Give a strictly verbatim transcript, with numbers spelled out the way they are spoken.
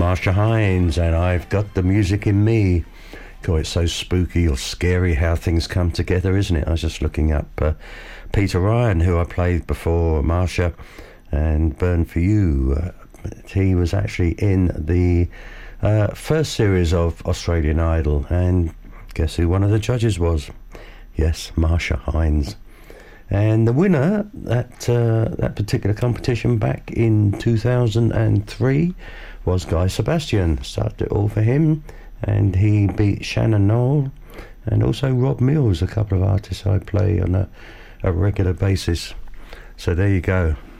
Marsha Hines, and I've got the music in me. God, it's so spooky or scary how things come together, isn't it? I was just looking up uh, Peter Ryan, who I played before Marsha, and Burn For You. Uh, he was actually in the uh, first series of Australian Idol, and guess who one of the judges was? Yes, Marsha Hines. And the winner at uh, that particular competition back in two thousand three was Guy Sebastian. Started it all for him, and he beat Shannon Knoll and also Rob Mills, a couple of artists I play on a, a regular basis. So there you go.